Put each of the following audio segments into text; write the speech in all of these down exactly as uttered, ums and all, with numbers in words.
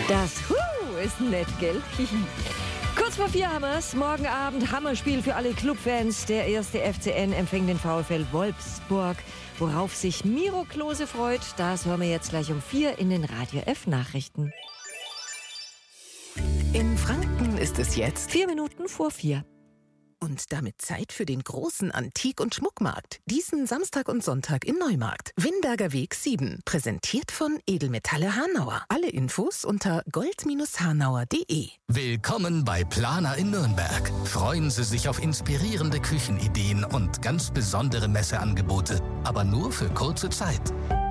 Das Hu ist nett, gell? Kurz vor vier haben wir's. Morgen Abend Hammerspiel für alle Clubfans. Der erste F C N empfängt den VfL Wolfsburg. Worauf sich Miro Klose freut, das hören wir jetzt gleich um vier in den Radio F Nachrichten. In Franken ist es jetzt Vier Minuten vor vier. und damit Zeit für den großen Antik- und Schmuckmarkt. Diesen Samstag und Sonntag im Neumarkt. Windberger Weg sieben. Präsentiert von Edelmetalle Hanauer. Alle Infos unter gold hanauer punkt de. Willkommen bei Planer in Nürnberg. Freuen Sie sich auf inspirierende Küchenideen und ganz besondere Messeangebote. Aber nur für kurze Zeit.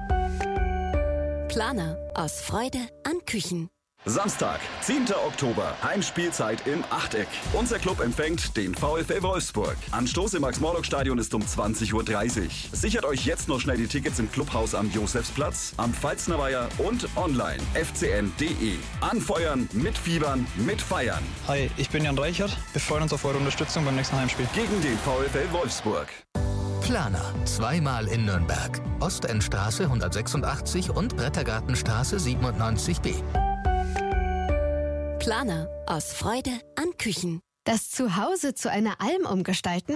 Planer aus Freude an Küchen. Samstag, zehnter Oktober, Heimspielzeit im Achteck. Unser Club empfängt den VfL Wolfsburg. Anstoß im Max-Morlock-Stadion ist um zwanzig Uhr dreißig. Sichert euch jetzt noch schnell die Tickets im Clubhaus am Josefsplatz, am Pfalzner Weiher und online f c n punkt de. Anfeuern, mitfiebern, mitfeiern. Hi, ich bin Jan Reichert. Wir freuen uns auf eure Unterstützung beim nächsten Heimspiel. Gegen den VfL Wolfsburg. Planer, zweimal in Nürnberg. Ostendstraße hundertsechsundachtzig und Brettergartenstraße siebenundneunzig b. Planer aus Freude an Küchen. Das Zuhause zu einer Alm umgestalten?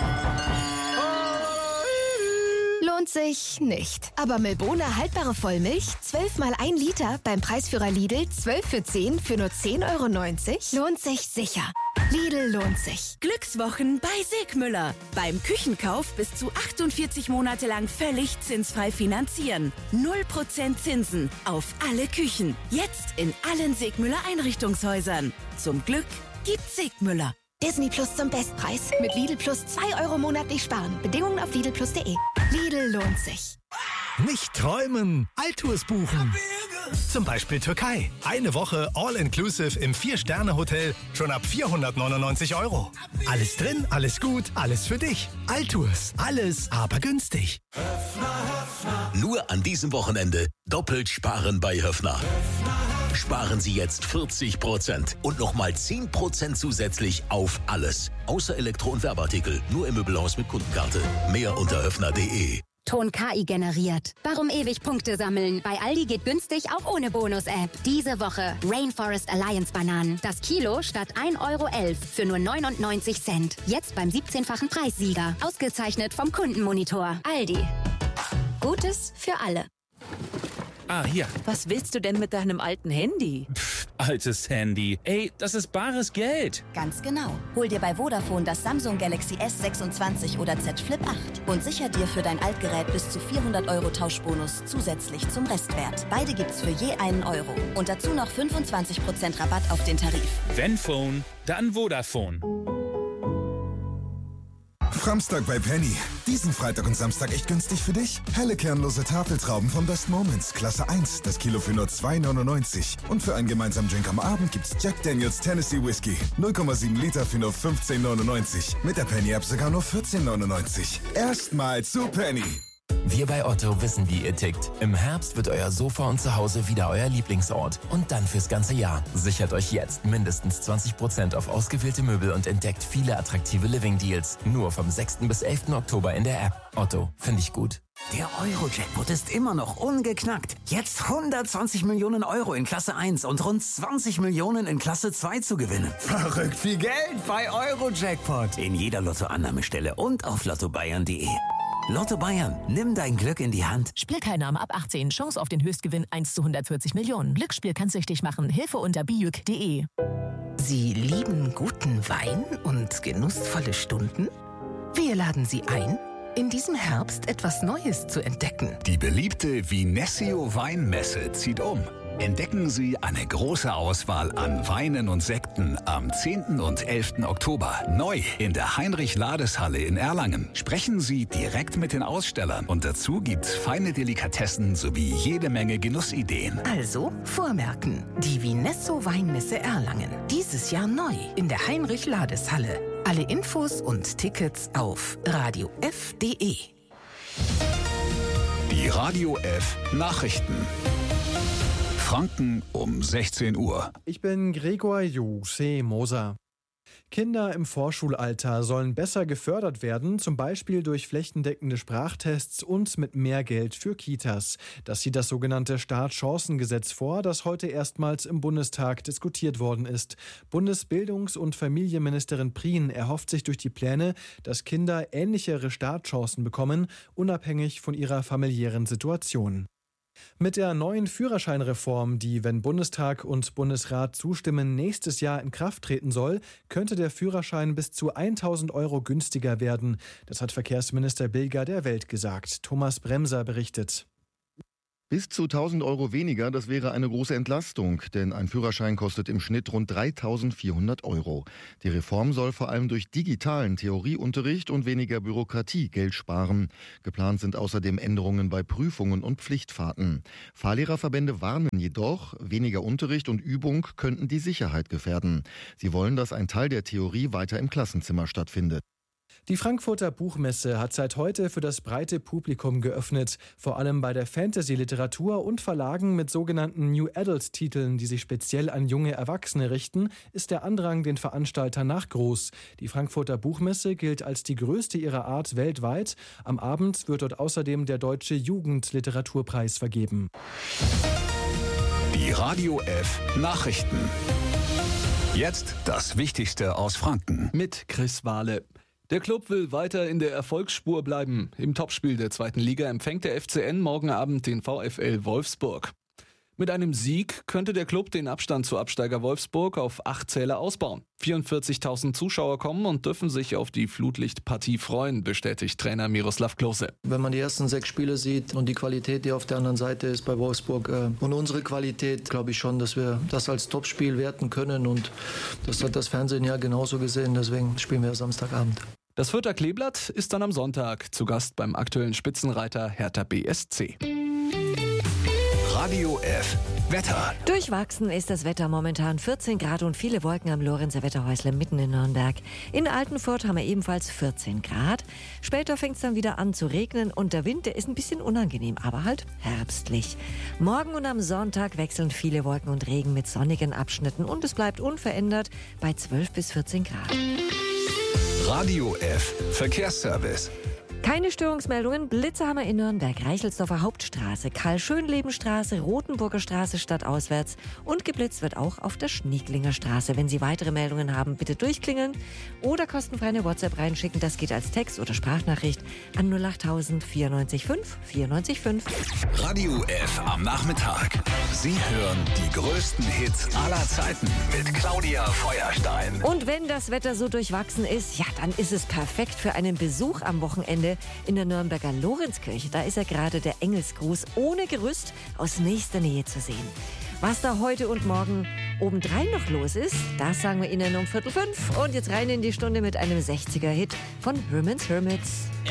Lohnt sich nicht. Aber Milbona haltbare Vollmilch, zwölf mal ein Liter, beim Preisführer Lidl, zwölf für zehn für nur zehn Euro neunzig, lohnt sich sicher. Lidl lohnt sich. Glückswochen bei Sigmüller. Beim Küchenkauf bis zu achtundvierzig Monate lang völlig zinsfrei finanzieren. null Prozent Zinsen auf alle Küchen. Jetzt in allen Sigmüller Einrichtungshäusern. Zum Glück gibt's Sigmüller. Disney Plus zum Bestpreis. Mit Lidl Plus zwei Euro monatlich sparen. Bedingungen auf lidl plus punkt de. Lidl lohnt sich. Nicht träumen, Altours buchen. Zum Beispiel Türkei. Eine Woche All-Inclusive im Vier-Sterne-Hotel schon ab vierhundertneunundneunzig Euro. Alles drin, alles gut, alles für dich. Altours, alles aber günstig. Nur an diesem Wochenende doppelt sparen bei Höffner. Sparen Sie jetzt vierzig Prozent und nochmal zehn Prozent zusätzlich auf alles. Außer Elektro- und Werbeartikel. Nur im Möbelhaus mit Kundenkarte. Mehr unter höffner punkt de. Ton K I generiert. Warum ewig Punkte sammeln? Bei Aldi geht günstig auch ohne Bonus-App. Diese Woche Rainforest Alliance Bananen. Das Kilo statt ein Euro elf für nur neunundneunzig Cent. Jetzt beim siebzehnfachen Preissieger. Ausgezeichnet vom Kundenmonitor. Aldi. Gutes für alle. Ah, hier. Was willst du denn mit deinem alten Handy? Pff, altes Handy. Ey, das ist bares Geld. Ganz genau. Hol dir bei Vodafone das Samsung Galaxy S sechsundzwanzig oder Z Flip acht und sicher dir für dein Altgerät bis zu vierhundert Euro Tauschbonus zusätzlich zum Restwert. Beide gibt's für je einen Euro. Und dazu noch fünfundzwanzig Prozent Rabatt auf den Tarif. Wenn Phone, dann Vodafone. Framstag bei Penny. Diesen Freitag und Samstag echt günstig für dich. Helle kernlose Tafeltrauben von Best Moments. Klasse eins. Das Kilo für nur zwei neunundneunzig. Und für einen gemeinsamen Drink am Abend gibt's Jack Daniels Tennessee Whiskey. null Komma sieben Liter für nur fünfzehn neunundneunzig. Mit der Penny-App sogar nur vierzehn neunundneunzig. Erstmal zu Penny. Wir bei Otto wissen, wie ihr tickt. Im Herbst wird euer Sofa und Zuhause wieder euer Lieblingsort. Und dann fürs ganze Jahr. Sichert euch jetzt mindestens zwanzig Prozent auf ausgewählte Möbel und entdeckt viele attraktive Living-Deals. Nur vom sechsten bis elften Oktober in der App. Otto, finde ich gut. Der Euro-Jackpot ist immer noch ungeknackt. Jetzt hundertzwanzig Millionen Euro in Klasse eins und rund zwanzig Millionen in Klasse zwei zu gewinnen. Verrückt viel Geld bei Euro-Jackpot. In jeder Lottoannahmestelle und auf lotto bayern punkt de. Lotto Bayern, nimm dein Glück in die Hand. Spielteilnahme ab achtzehn. Chance auf den Höchstgewinn eins zu hundertvierzig Millionen. Glücksspiel kann süchtig machen. Hilfe unter bijuk punkt de. Sie lieben guten Wein und genussvolle Stunden? Wir laden Sie ein, in diesem Herbst etwas Neues zu entdecken. Die beliebte Vinessio Weinmesse zieht um. Entdecken Sie eine große Auswahl an Weinen und Sekten am zehnten und elften Oktober. Neu in der Heinrich-Lades-Halle in Erlangen. Sprechen Sie direkt mit den Ausstellern. Und dazu gibt's feine Delikatessen sowie jede Menge Genussideen. Also vormerken. Die Vinesso Weinmesse Erlangen. Dieses Jahr neu in der Heinrich-Lades-Halle. Alle Infos und Tickets auf radio f punkt de. Die Radio F Nachrichten. Franken um sechzehn Uhr. Ich bin Gregor Jose Moser. Kinder im Vorschulalter sollen besser gefördert werden, zum Beispiel durch flächendeckende Sprachtests und mit mehr Geld für Kitas. Das sieht das sogenannte Startchancengesetz vor, das heute erstmals im Bundestag diskutiert worden ist. Bundesbildungs- und Familienministerin Prien erhofft sich durch die Pläne, dass Kinder ähnlichere Startchancen bekommen, unabhängig von ihrer familiären Situation. Mit der neuen Führerscheinreform, die, wenn Bundestag und Bundesrat zustimmen, nächstes Jahr in Kraft treten soll, könnte der Führerschein bis zu tausend Euro günstiger werden. Das hat Verkehrsminister Bilger der Welt gesagt. Thomas Bremser berichtet. Bis zu tausend Euro weniger, das wäre eine große Entlastung, denn ein Führerschein kostet im Schnitt rund dreitausendvierhundert Euro. Die Reform soll vor allem durch digitalen Theorieunterricht und weniger Bürokratie Geld sparen. Geplant sind außerdem Änderungen bei Prüfungen und Pflichtfahrten. Fahrlehrerverbände warnen jedoch, weniger Unterricht und Übung könnten die Sicherheit gefährden. Sie wollen, dass ein Teil der Theorie weiter im Klassenzimmer stattfindet. Die Frankfurter Buchmesse hat seit heute für das breite Publikum geöffnet. Vor allem bei der Fantasy-Literatur und Verlagen mit sogenannten New Adult-Titeln, die sich speziell an junge Erwachsene richten, ist der Andrang den Veranstaltern nach groß. Die Frankfurter Buchmesse gilt als die größte ihrer Art weltweit. Am Abend wird dort außerdem der Deutsche Jugendliteraturpreis vergeben. Die Radio F Nachrichten. Jetzt das Wichtigste aus Franken. Mit Chris Wahle. Der Club will weiter in der Erfolgsspur bleiben. Im Topspiel der zweiten Liga empfängt der F C N morgen Abend den VfL Wolfsburg. Mit einem Sieg könnte der Club den Abstand zu Absteiger Wolfsburg auf acht Zähler ausbauen. vierundvierzigtausend Zuschauer kommen und dürfen sich auf die Flutlichtpartie freuen, bestätigt Trainer Miroslav Klose. Wenn man die ersten sechs Spiele sieht und die Qualität, die auf der anderen Seite ist bei Wolfsburg äh, und unsere Qualität, glaube ich schon, dass wir das als Topspiel werten können, und das hat das Fernsehen ja genauso gesehen. Deswegen spielen wir Samstagabend. Das Fürther Kleeblatt ist dann am Sonntag zu Gast beim aktuellen Spitzenreiter Hertha B S C. Radio F Wetter. Durchwachsen ist das Wetter momentan. vierzehn Grad und viele Wolken am Lorenzer Wetterhäusle mitten in Nürnberg. In Altenfurt haben wir ebenfalls vierzehn Grad. Später fängt es dann wieder an zu regnen und der Wind, der ist ein bisschen unangenehm, aber halt herbstlich. Morgen und am Sonntag wechseln viele Wolken und Regen mit sonnigen Abschnitten und es bleibt unverändert bei zwölf bis vierzehn Grad. Radio F Verkehrsservice. Keine Störungsmeldungen. Blitze haben wir in Nürnberg, Reichelsdorfer Hauptstraße, Karl-Schönleben-Straße, Rotenburger Straße stadtauswärts und geblitzt wird auch auf der Schnieklinger Straße. Wenn Sie weitere Meldungen haben, bitte durchklingeln oder kostenfrei eine WhatsApp reinschicken. Das geht als Text- oder Sprachnachricht an null achttausend vierundneunzig fünf vierundneunzig fünf. Radio F am Nachmittag. Sie hören die größten Hits aller Zeiten mit Claudia Feuerstein. Und wenn das Wetter so durchwachsen ist, ja, dann ist es perfekt für einen Besuch am Wochenende in der Nürnberger Lorenzkirche. Da ist ja gerade der Engelsgruß ohne Gerüst aus nächster Nähe zu sehen. Was da heute und morgen obendrein noch los ist, das sagen wir Ihnen um Viertel fünf. Und jetzt rein in die Stunde mit einem sechziger-Hit von Herman's Hermits.